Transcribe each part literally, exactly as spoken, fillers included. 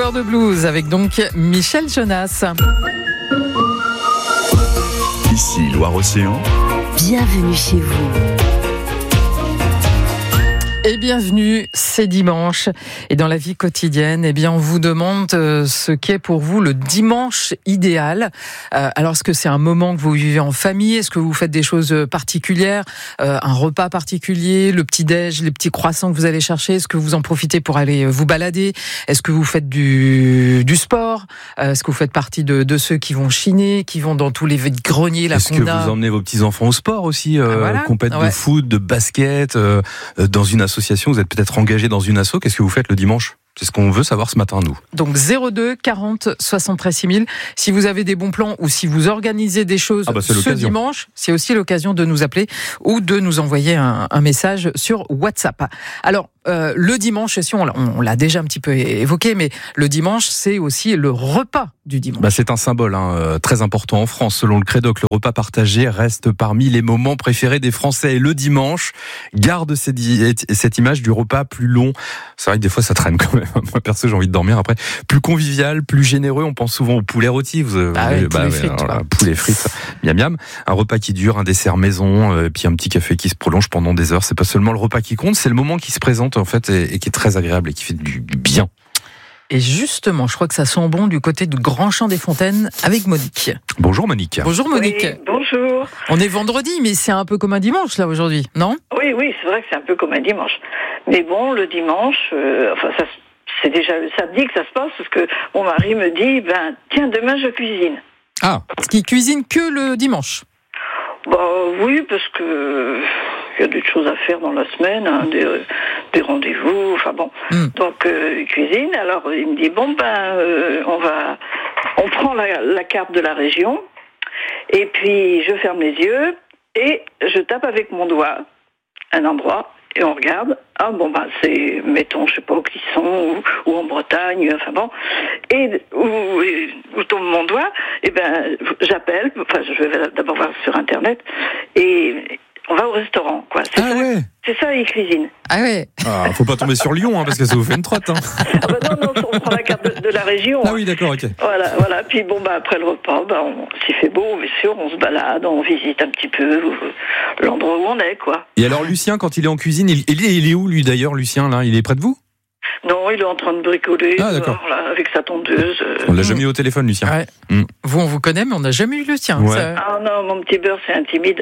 joueur de blues avec donc Michel Jonas. Ici Loire-Océan. Bienvenue chez vous. Et bienvenue, c'est dimanche. Et dans la vie quotidienne, eh bien, on vous demande ce qu'est pour vous le dimanche idéal. Euh, alors, est-ce que c'est un moment que vous vivez en famille? Est-ce que vous faites des choses particulières? euh, Un repas particulier? Le petit-déj, les petits croissants que vous allez chercher? Est-ce que vous en profitez pour aller vous balader? Est-ce que vous faites du, du sport? euh, Est-ce que vous faites partie de, de ceux qui vont chiner, qui vont dans tous les greniers, la Est-ce que vous emmenez vos petits-enfants au sport aussi? euh, Ah, voilà. Compète Ouais. de foot, de basket, euh, dans une association? Vous êtes peut-être engagé dans une asso. Qu'est-ce que vous faites le dimanche? C'est ce qu'on veut savoir ce matin, nous. Donc zéro deux quarante soixante-treize six mille. Si vous avez des bons plans ou si vous organisez des choses Ah bah c'est ce l'occasion. dimanche, c'est aussi l'occasion de nous appeler ou de nous envoyer un, un message sur WhatsApp. Alors, euh, le dimanche, si on, l'a- on l'a déjà un petit peu évoqué, mais le dimanche, c'est aussi le repas du dimanche. Bah, c'est un symbole hein, euh, très important en France. Selon le Crédoc, le repas partagé reste parmi les moments préférés des Français. Et le dimanche garde cette, cette image du repas plus long. C'est vrai que des fois, ça traîne quand même. Moi, perso, j'ai envie de dormir après. Plus convivial, plus généreux. On pense souvent au poulet rôti. Vous, Ah vous- ouais, poulet frites, alors là, quoi. poulet frites, miam miam. Un repas qui dure, un dessert maison, euh, puis un petit café qui se prolonge pendant des heures. C'est pas seulement le repas qui compte, c'est le moment qui se présente en fait et, et qui est très agréable et qui fait du, du bien. Et justement, je crois que ça sent bon du côté de Grand Champ des Fontaines avec Monique. Bonjour Monique. Bonjour Monique. Oui, bonjour. On est vendredi, mais c'est un peu comme un dimanche là aujourd'hui, non? Oui, oui, c'est vrai que c'est un peu comme un dimanche. Mais bon, le dimanche, euh, enfin, ça, c'est déjà le samedi que ça se passe, parce que mon mari me dit, ben, tiens, demain je cuisine. Ah, parce qu'il cuisine que le dimanche. Bah oui, parce que il y a des choses à faire dans la semaine, hein, des, des rendez-vous, enfin bon. Mm. Donc euh, il cuisine. Alors il me dit bon ben euh, on va, on prend la, la carte de la région et puis je ferme les yeux et je tape avec mon doigt un endroit et on regarde. Ah bon ben c'est mettons je sais pas au Clisson ou, ou en Bretagne, enfin bon. Et où, où tombe mon doigt, et ben j'appelle. Enfin je vais d'abord voir sur internet et on va au restaurant, quoi. C'est Ah ça, ouais. c'est ça, il cuisine. Ah ouais. Ah, faut pas tomber sur Lyon hein, parce que ça vous fait une trotte. Hein. Ah bah non, non, on prend la carte de, de la région. Ah oui, d'accord, ok. Voilà, voilà. Puis bon, bah après le repas, bah, on, s'il fait beau, bien sûr, on se balade, on visite un petit peu euh, l'endroit où on est, quoi. Et alors Lucien, quand il est en cuisine, il, il, est, il est où lui d'ailleurs, Lucien là? Il est près de vous? Non, il est en train de bricoler, Ah, d'accord. euh, voilà, avec sa tondeuse. euh. On l'a jamais eu au téléphone, Lucien. Ouais. Mm. Vous, on vous connaît, mais on n'a jamais eu le sien. Ouais. Ça- Ah non, mon petit beurre, c'est intimide.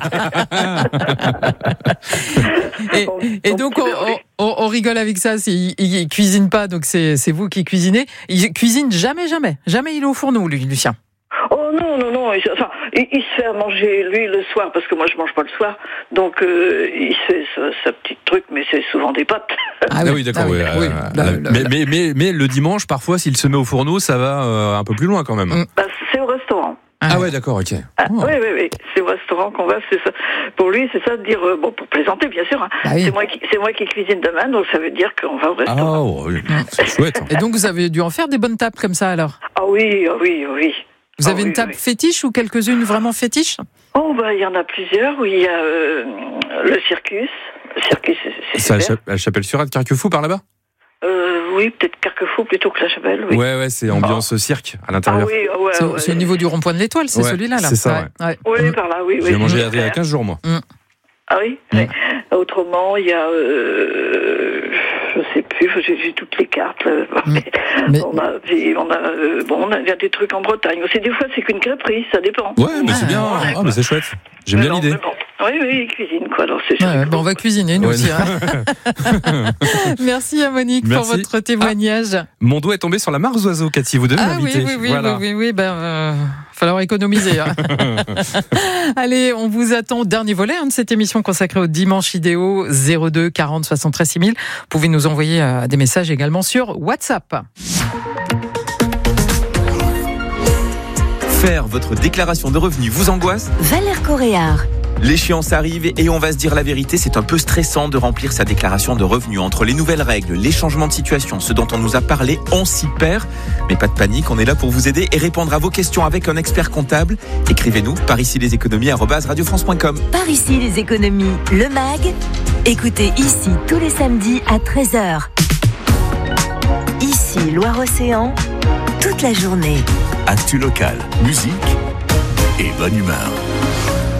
Et, Mon- et mon donc, petit on, beurre, oui. on- on rigole avec ça. C'est, il, il, il cuisine pas, donc c'est, c'est vous qui cuisinez. Il cuisine jamais, jamais. Jamais il est au fourneau, lui, Lucien. Oh non, non, non. Il, enfin, il, il se fait à manger, lui, le soir, parce que moi, je mange pas le soir. Donc, euh, il se fait sa, sa petite truc, mais c'est souvent des pâtes. Ah oui, d'accord. Ah oui, ouais, oui. euh, Là, là, là, mais, là. mais, mais, mais le dimanche, parfois, s'il se met au fourneau, ça va euh, un peu plus loin quand même. Mm. Bah, c'est au restaurant. Ah ouais, d'accord, ok. Ah, Oh. Oui, oui, oui, c'est au restaurant qu'on va, c'est ça. Pour lui, c'est ça de dire, euh, bon, pour plaisanter, bien sûr, hein. Bah oui. c'est, moi qui, c'est moi qui cuisine demain, donc ça veut dire qu'on va au Ah, restaurant. oh, oui, c'est chouette. Et donc, vous avez dû en faire des bonnes tables comme ça, alors? Ah oui, ah oui, oui. Vous Ah avez oui, une table oui. fétiche ou quelques-unes vraiment fétiches? Oh, bah, il y en a plusieurs, où il y a euh, le circus. Le circus, c'est, c'est C'est à super. la Chapelle-sur-Ed, Carquefou, par là-bas? Euh, oui, peut-être Carquefou plutôt que la Chapelle, oui. Ouais, ouais, c'est ambiance cirque à Ah l'intérieur. oui, ah ouais, C'est, au- ouais. c'est au niveau du rond-point de l'Étoile, c'est Ouais, celui-là, là. c'est ça, ouais. Oui, par là, oui, oui. J'ai mangé Mmh. il y a quinze jours, moi. Ah oui, Mm. oui. Autrement, il y a, euh, je sais plus, j'ai, j'ai toutes les cartes. là. Mm. Mais- On a, puis on a, euh, bon, on a il y a des trucs en Bretagne. Aussi, des fois, c'est qu'une crêperie, ça dépend. Ouais, mais c'est Ah, bien. ouais, Ah, quoi. mais c'est chouette. J'aime bien Mais non, l'idée. mais bon. Oui, oui, ils cuisinent, quoi. Alors, c'est Ouais, rigolo. ben on va cuisiner, nous Ouais. aussi. hein. Merci à Monique pour Merci. votre témoignage. Mon doigt est tombé sur la mare aux oiseaux, Cathy. Vous devez Ah oui, m'inviter. oui, oui, Voilà. oui, oui, oui, ben, euh, falloir économiser. hein. Allez, on vous attend au dernier volet hein, de cette émission consacrée au dimanche idéaux, zéro deux quarante soixante-treize six mille. Vous pouvez nous envoyer euh, des messages également sur WhatsApp. Faire votre déclaration de revenus vous angoisse ? Valère Coréard. L'échéance arrive et on va se dire la vérité, c'est un peu stressant de remplir sa déclaration de revenus. Entre les nouvelles règles, les changements de situation, ce dont on nous a parlé, on s'y perd. Mais pas de panique, on est là pour vous aider et répondre à vos questions avec un expert comptable. Écrivez-nous par ici les économies arobase radio france point com. Par ici les économies, le mag. Écoutez ici tous les samedis à treize heures. Ici. Ici Loire-Océan, toute la journée. Actu locale, musique et bonne humeur.